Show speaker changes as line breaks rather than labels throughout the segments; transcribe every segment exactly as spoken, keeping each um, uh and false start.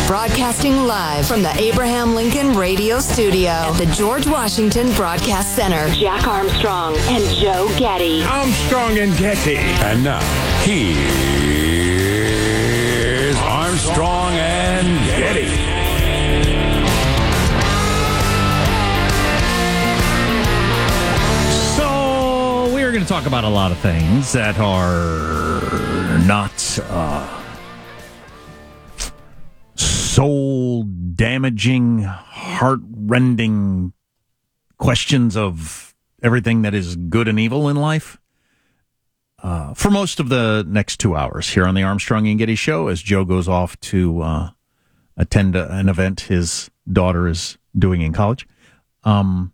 Broadcasting live from the Abraham Lincoln Radio Studio at the George Washington Broadcast Center. Jack Armstrong and Joe Getty.
Armstrong and Getty.
And now, here's Armstrong and Getty.
So, we're going to talk about a lot of things that are not uh, soul-damaging, heart-rending questions of everything that is good and evil in life. Uh, for most of the next two hours here on the Armstrong and Getty Show, as Joe goes off to uh, attend a, an event his daughter is doing in college. Um,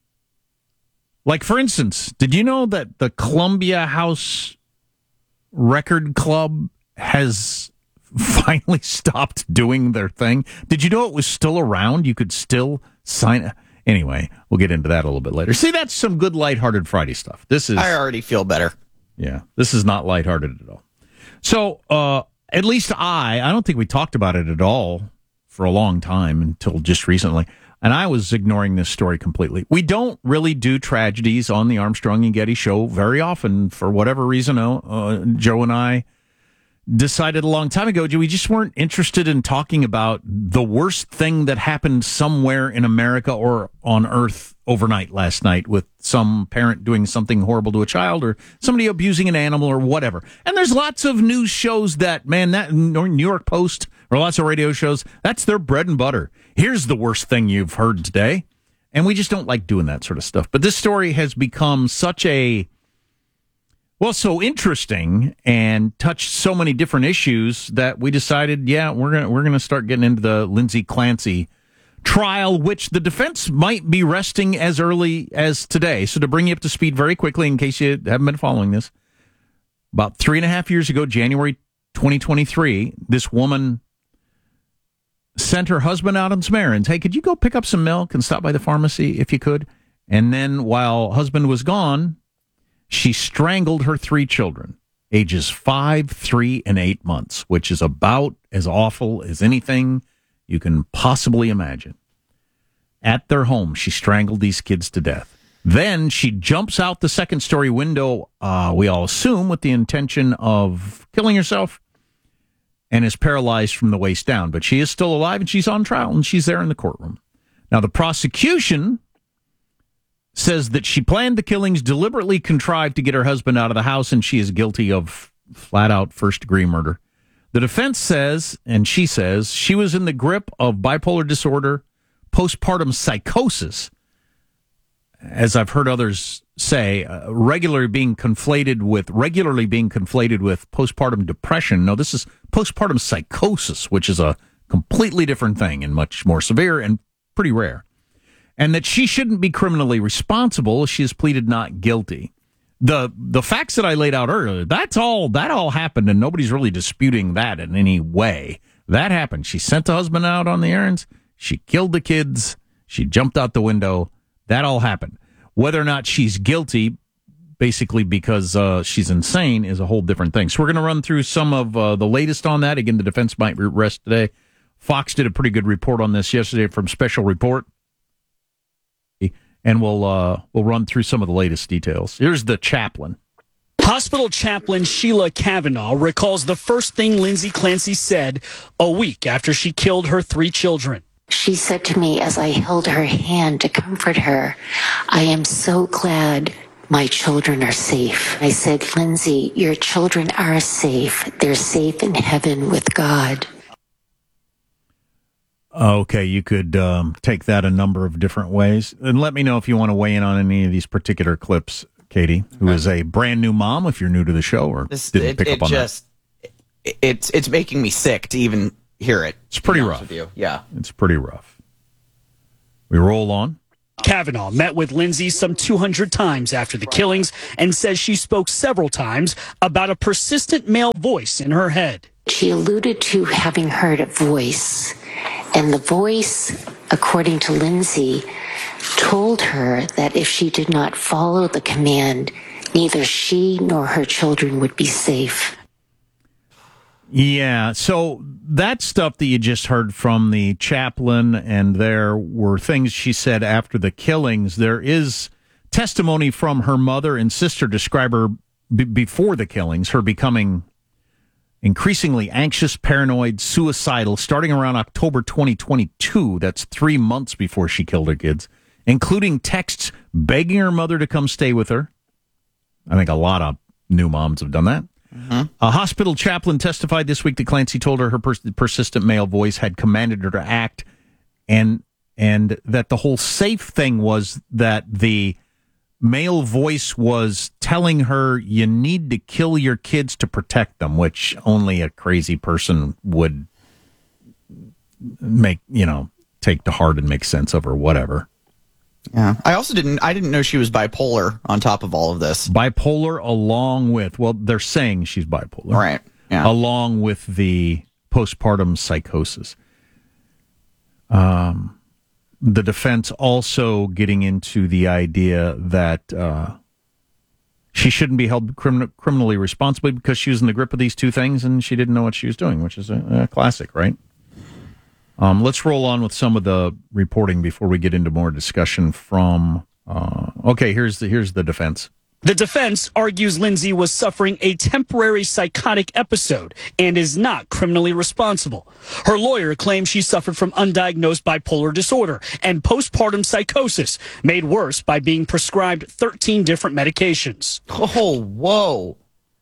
like, for instance, did you know that the Columbia House Record Club has finally stopped doing their thing? Did you know it was still around? You could still sign. Anyway, we'll get into that a little bit later. See, that's some good lighthearted Friday stuff. This is.
I already feel better.
Yeah, this is not lighthearted at all. So, uh, at least I, I don't think we talked about it at all for a long time until just recently. And I was ignoring this story completely. We don't really do tragedies on the Armstrong and Getty Show very often for whatever reason. Uh, Joe and I decided a long time ago, we just weren't interested in talking about the worst thing that happened somewhere in America or on Earth overnight last night with some parent doing something horrible to a child or somebody abusing an animal or whatever. And there's lots of news shows that, man, that New York Post or lots of radio shows, that's their bread and butter. Here's the worst thing you've heard today. And we just don't like doing that sort of stuff. But this story has become such a Well, so interesting and touched so many different issues that we decided, yeah, we're gonna we're gonna start getting into the Lindsay Clancy trial, which the defense might be resting as early as today. So to bring you up to speed very quickly, in case you haven't been following this, about three and a half years ago, January twenty twenty-three, this woman sent her husband out on some errands. Hey, could you go pick up some milk and stop by the pharmacy if you could? And then while husband was gone, she strangled her three children, ages five, three, and eight months, which is about as awful as anything you can possibly imagine. At their home, she strangled these kids to death. Then she jumps out the second-story window, uh, we all assume, with the intention of killing herself, and is paralyzed from the waist down. But she is still alive, and she's on trial, and she's there in the courtroom. Now, the prosecution says that she planned the killings, deliberately contrived to get her husband out of the house, and she is guilty of flat-out first-degree murder. The defense says, and she says, she was in the grip of bipolar disorder, postpartum psychosis, as I've heard others say, uh, regularly being conflated with regularly being conflated with postpartum depression. No, this is postpartum psychosis, which is a completely different thing and much more severe and pretty rare. And that she shouldn't be criminally responsible. She has pleaded not guilty. The the facts that I laid out earlier, that's all that all happened, and nobody's really disputing that in any way. That happened. She sent the husband out on the errands. She killed the kids. She jumped out the window. That all happened. Whether or not she's guilty, basically because uh, she's insane, is a whole different thing. So we're going to run through some of uh, the latest on that. Again, the defense might rest today. Fox did a pretty good report on this yesterday from Special Report. And we'll uh, we'll run through some of the latest details. Here's the chaplain.
Hospital chaplain Sheila Kavanaugh recalls the first thing Lindsay Clancy said a week after she killed her three children.
She said to me as I held her hand to comfort her, "I am so glad my children are safe." I said, "Lindsay, your children are safe. They're safe in heaven with God."
Okay, you could um, take that a number of different ways. And let me know if you want to weigh in on any of these particular clips, Katie, who is a brand new mom, if you're new to the show or
This,
didn't
it,
pick
it
up on
just, that. It, it's, it's making me sick to even hear it.
It's pretty
to be honest
rough.
with you. Yeah.
It's pretty rough. We roll on.
Kavanaugh met with Lindsay some two hundred times after the killings and says she spoke several times about a persistent male voice in her head.
She alluded to having heard a voice, and the voice, according to Lindsay, told her that if she did not follow the command, neither she nor her children would be safe.
Yeah, so that stuff that you just heard from the chaplain, and there were things she said after the killings. There is testimony from her mother and sister describe her b- before the killings, her becoming increasingly anxious, paranoid, suicidal, starting around October twenty twenty-two. That's three months before she killed her kids, including texts begging her mother to come stay with her. I think a lot of new moms have done that. Mm-hmm. A hospital chaplain testified this week that Clancy told her her pers- persistent male voice had commanded her to act, and and that the whole safe thing was that the male voice was telling her you need to kill your kids to protect them, which only a crazy person would make, you know, take to heart and make sense of, or whatever.
Yeah. I also didn't I didn't know she was bipolar on top of all of this.
Bipolar along with, well, they're saying she's bipolar.
Right. Yeah.
Along with the postpartum psychosis. Um The defense also getting into the idea that uh, she shouldn't be held crimin- criminally responsible because she was in the grip of these two things and she didn't know what she was doing, which is a, a classic, right? Um, let's roll on with some of the reporting before we get into more discussion from. Uh, okay, here's the here's the defense.
The defense argues Lindsay was suffering a temporary psychotic episode and is not criminally responsible. Her lawyer claims she suffered from undiagnosed bipolar disorder and postpartum psychosis, made worse by being prescribed thirteen different medications.
Oh, whoa.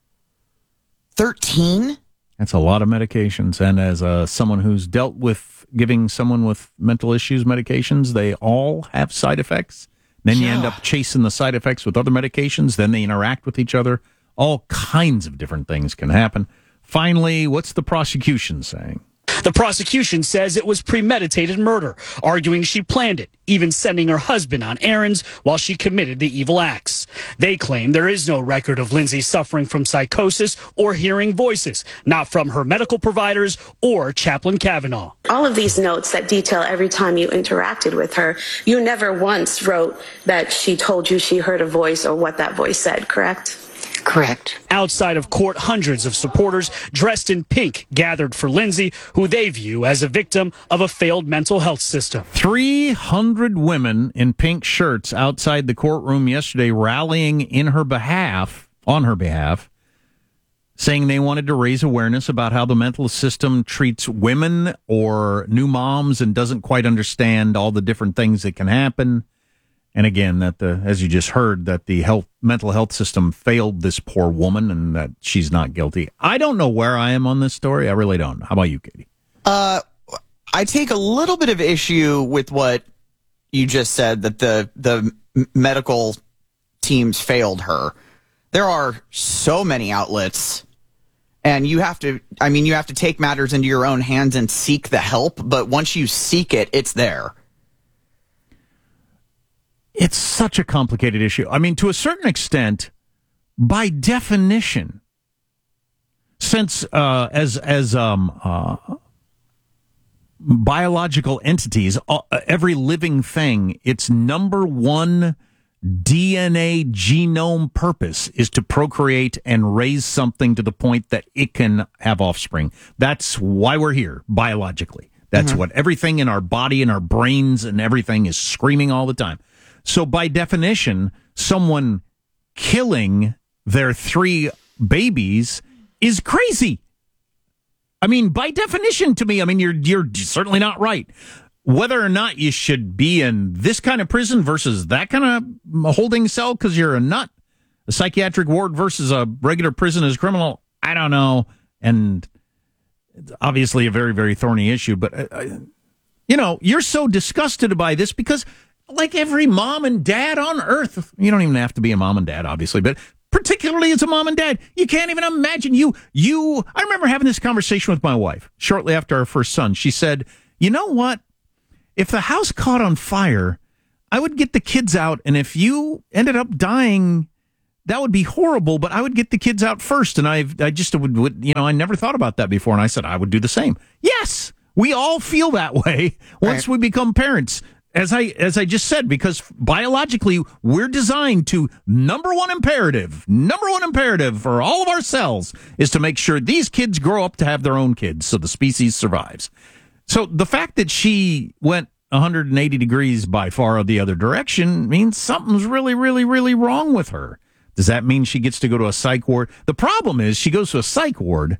thirteen?
That's a lot of medications. And as uh, someone who's dealt with giving someone with mental issues medications, they all have side effects. Then you
yeah.
end up chasing the side effects with other medications. Then they interact with each other. All kinds of different things can happen. Finally, what's the prosecution saying?
The prosecution says it was premeditated murder, arguing she planned it, even sending her husband on errands while she committed the evil acts. They claim there is no record of Lindsay suffering from psychosis or hearing voices, not from her medical providers or Chaplain Kavanaugh.
All of these notes that detail every time you interacted with her, you never once wrote that she told you she heard a voice or what that voice said, correct?
Correct.
Outside of court, hundreds of supporters dressed in pink gathered for Lindsay, who they view as a victim of a failed mental health system.
three hundred women in pink shirts outside the courtroom yesterday rallying in her behalf, on her behalf, saying they wanted to raise awareness about how the mental system treats women or new moms and doesn't quite understand all the different things that can happen. And again, that the, as you just heard, that the health mental health system failed this poor woman and that she's not guilty. I don't know where I am on this story. I really don't. How about you, Katie?
Uh, I take a little bit of issue with what you just said, that the the medical teams failed her. There are so many outlets, and you have to, I mean, you have to take matters into your own hands and seek the help, but once you seek it, it's there.
It's such a complicated issue. I mean, to a certain extent, by definition, since uh, as as um, uh, biological entities, uh, every living thing, its number one D N A genome purpose is to procreate and raise something to the point that it can have offspring. That's why we're here, biologically. That's mm-hmm. what everything in our body and our brains and everything is screaming all the time. So by definition, someone killing their three babies is crazy. I mean, by definition to me, I mean, you're you're certainly not right. Whether or not you should be in this kind of prison versus that kind of holding cell because you're a nut, a psychiatric ward versus a regular prison as a criminal, I don't know. And it's obviously a very, very thorny issue. But, uh, you know, you're so disgusted by this because like every mom and dad on earth, you don't even have to be a mom and dad, obviously, but particularly as a mom and dad, you can't even imagine you, you, I remember having this conversation with my wife shortly after our first son. She said, you know what? If the house caught on fire, I would get the kids out. And if you ended up dying, that would be horrible, but I would get the kids out first. And I I just would, would, you know, I never thought about that before. And I said, I would do the same. Yes, we all feel that way once right. we become parents. as I as I just said, because biologically we're designed to number one imperative, number one imperative for all of our cells is to make sure these kids grow up to have their own kids so the species survives. So the fact that she went one hundred eighty degrees by far the other direction means something's really, really, really wrong with her. Does that mean she gets to go to a psych ward? The problem is she goes to a psych ward,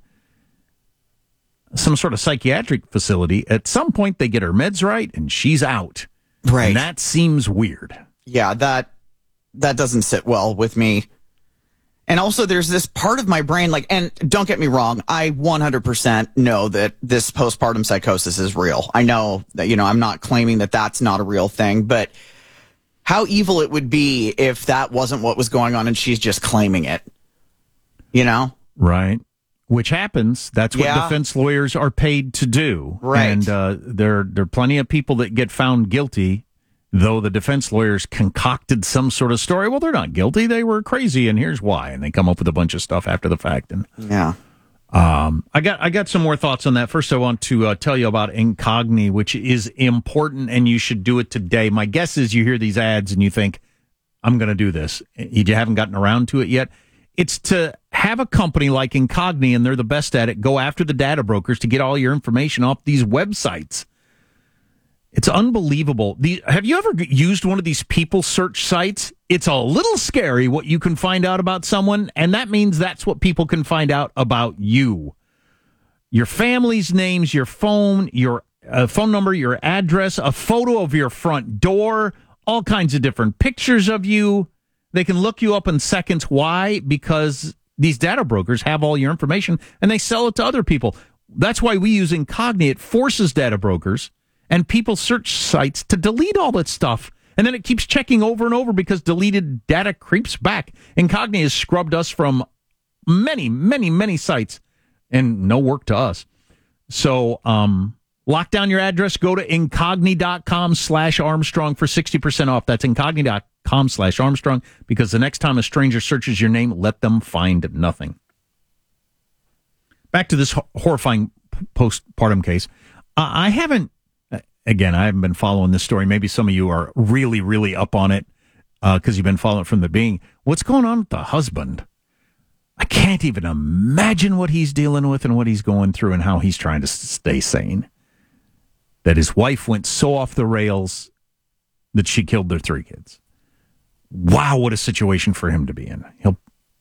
some sort of psychiatric facility. At some point, they get her meds right, and she's out.
Right.
And that seems weird.
Yeah, that that doesn't sit well with me. And also, there's this part of my brain, like, and don't get me wrong, I one hundred percent know that this postpartum psychosis is real. I know that, you know, I'm not claiming that that's not a real thing, but how evil it would be if that wasn't what was going on and she's just claiming it, you know?
Right. Which happens. That's what
Yeah.
defense lawyers are paid to do.
Right.
And uh, there, there are plenty of people that get found guilty, though the defense lawyers concocted some sort of story. Well, they're not guilty. They were crazy, and here's why. And they come up with a bunch of stuff after the fact. And
Yeah.
um, I got I got some more thoughts on that. First, I want to uh, tell you about Incogni, which is important, and you should do it today. My guess is you hear these ads and you think, I'm going to do this. You haven't gotten around to it yet. It's to have a company like Incogni, and they're the best at it, go after the data brokers to get all your information off these websites. It's unbelievable. The, have you ever used one of these people search sites? It's a little scary what you can find out about someone, and that means that's what people can find out about you. Your family's names, your phone, your uh, phone number, your address, a photo of your front door, all kinds of different pictures of you. They can look you up in seconds. Why? Because these data brokers have all your information, and they sell it to other people. That's why we use Incogni. It forces data brokers and people search sites to delete all that stuff. And then it keeps checking over and over because deleted data creeps back. Incogni has scrubbed us from many, many, many sites and no work to us. So um, lock down your address. Go to incogni.com slash Armstrong for sixty percent off. That's incogni.com slash Armstrong because the next time a stranger searches your name, let them find nothing. Back to this horrifying postpartum case. Uh, I haven't Again, I haven't been following this story. Maybe some of you are really, really up on it because uh, you've been following it from the beginning. What's going on with the husband? I can't even imagine what he's dealing with and what he's going through and how he's trying to stay sane. That his wife went so off the rails that she killed their three kids. Wow, what a situation for him to be in. He'll,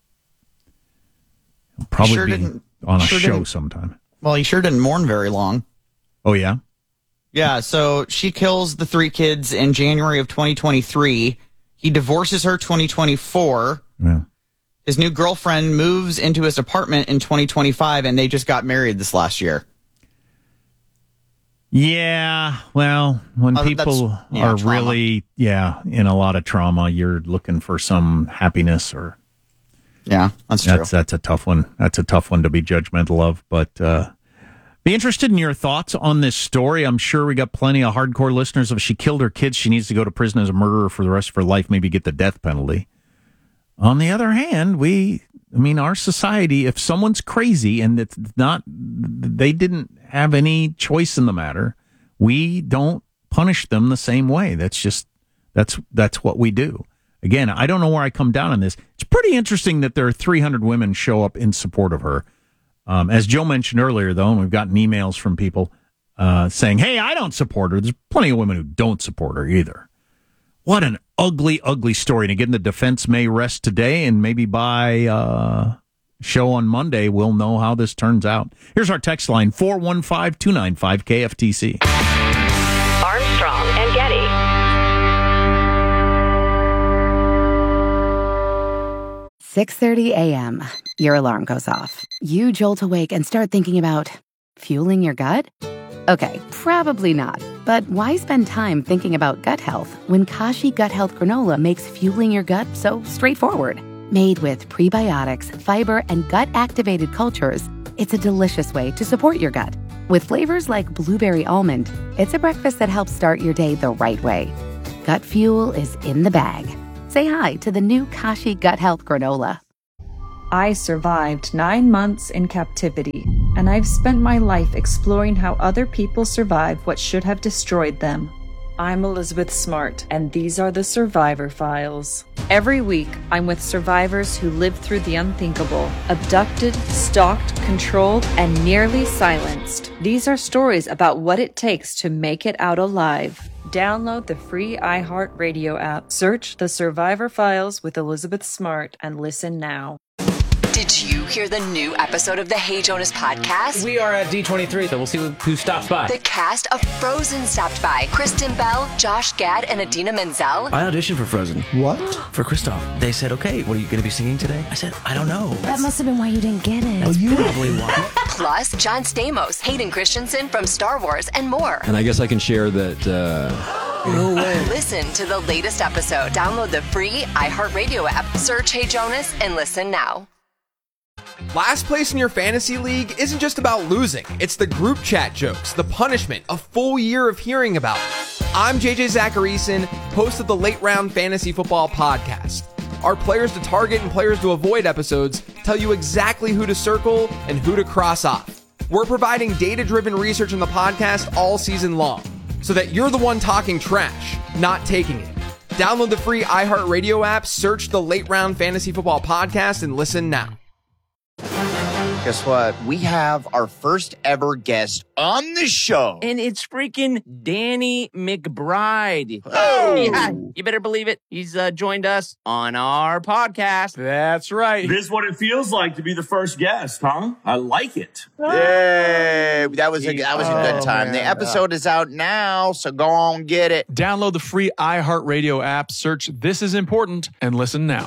he'll probably
Sure
be
didn't-
on a
sure
show
didn't-
sometime.
Well, he sure didn't mourn very long.
Oh, yeah?
Yeah, so she kills the three kids in January of twenty twenty-three. He divorces her twenty twenty-four.
Yeah.
His new girlfriend moves into his apartment in twenty twenty-five, and they just got married this last year.
Yeah, well, when
Uh,
people
that's- yeah,
are
trauma.
really, yeah, in a lot of trauma, you're looking for some happiness or...
Yeah, that's true.
That's that's a tough one. That's a tough one to be judgmental of. But uh, be interested in your thoughts on this story. I'm sure we got plenty of hardcore listeners. If she killed her kids, she needs to go to prison as a murderer for the rest of her life, maybe get the death penalty. On the other hand, we, I mean, our society, if someone's crazy and it's not, they didn't have any choice in the matter, we don't punish them the same way. That's just, that's, that's what we do. Again, I don't know where I come down on this. It's pretty interesting that there are three hundred women show up in support of her. Um, as Joe mentioned earlier, though, and we've gotten emails from people uh, saying, hey, I don't support her. There's plenty of women who don't support her either. What an ugly, ugly story. And again, the defense may rest today, and maybe by uh, show on Monday, we'll know how this turns out. Here's our text line, four one five, two nine five, K F T C.
Armstrong and Getty.
six thirty a.m. Your alarm goes off. You jolt awake and start thinking about fueling your gut? Okay, probably not. But why spend time thinking about gut health when Kashi Gut Health Granola makes fueling your gut so straightforward? Made with prebiotics, fiber, and gut-activated cultures, it's a delicious way to support your gut. With flavors like blueberry almond, it's a breakfast that helps start your day the right way. Gut fuel is in the bag. Say hi to the new Kashi Gut Health Granola.
I survived nine months in captivity, and I've spent my life exploring how other people survive what should have destroyed them. I'm Elizabeth Smart, and these are the Survivor Files. Every week, I'm with survivors who lived through the unthinkable, abducted, stalked, controlled, and nearly silenced. These are stories about what it takes to make it out alive. Download the free iHeartRadio app, search The Survivor Files with Elizabeth Smart, and listen now.
Did you hear the new episode of the Hey Jonas podcast?
We are at D twenty-three, so we'll see who stops by.
The cast of Frozen stopped by. Kristen Bell, Josh Gad, and Adina Menzel.
I auditioned for Frozen.
What?
For Kristoff. They said, okay, what are you going to be singing today? I said, I don't know.
That must have been why you didn't get it.
That's
you
probably why.
Plus, John Stamos, Hayden Christensen from Star Wars, and more.
And I guess I can share that... Uh...
No way.
Listen to the latest episode. Download the free iHeartRadio app. Search Hey Jonas and listen now.
Last place in your fantasy league isn't just about losing. It's the group chat jokes, the punishment, a full year of hearing about it. I'm J J Zacharyson, host of the Late Round Fantasy Football Podcast. Our Players to Target and Players to Avoid episodes tell you exactly who to circle and who to cross off. We're providing data-driven research in the podcast all season long, so that you're the one talking trash, not taking it. Download the free iHeartRadio app, search the Late Round Fantasy Football Podcast, and listen now.
Guess what? We have our first ever guest on the show.
And it's freaking Danny McBride.
Oh!
Yeah, you better believe it. He's uh, joined us on our podcast.
That's right.
This is what it feels like to be the first guest, huh? I like it.
Yay! That was a, that was a good time.
Oh,
the
man.
episode is out now, so go on, get it.
Download the free iHeartRadio app, search This Is Important, and listen now.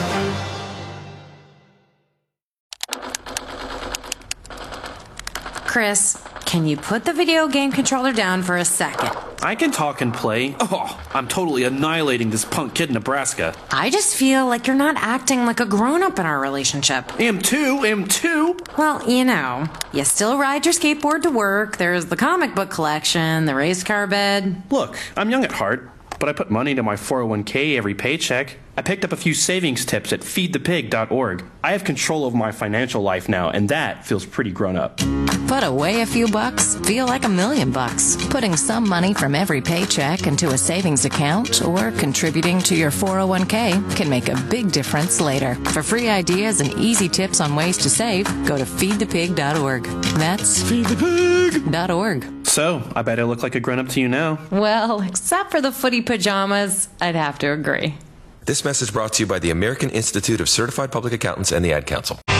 Chris, can you put the video game controller down for a second?
I can talk and play. Oh, I'm totally annihilating this punk kid in Nebraska.
I just feel like you're not acting like a grown-up in our relationship.
Am too, am too.
Well, you know, you still ride your skateboard to work, there's the comic book collection, the race car bed.
Look, I'm young at heart, but I put money into my four oh one k every paycheck. I picked up a few savings tips at feed the pig dot org. I have control over my financial life now, and that feels pretty grown up.
Put away a few bucks, feel like a million bucks. Putting some money from every paycheck into a savings account or contributing to your four oh one k can make a big difference later. For free ideas and easy tips on ways to save, go to feed the pig dot org. That's feed the pig dot org.
So, I bet I look like a grown-up to you now.
Well, except for the footy pajamas, I'd have to agree.
This message brought to you by the American Institute of Certified Public Accountants and the Ad Council.